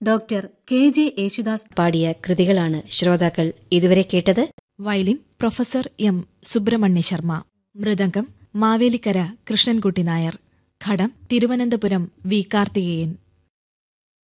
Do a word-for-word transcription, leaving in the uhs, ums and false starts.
Doctor K J Yesudas പാടിയ കൃതികളാണ് ശ്രോതാക്കൾ ഇതുവരെ കേട്ടത്. Violin professor M Subrahmanya Sharma. Mridangam Mavelikkara Krishnankutty Nair. ഘടം തിരുവനന്തപുരം വി കാർത്തികേയൻ.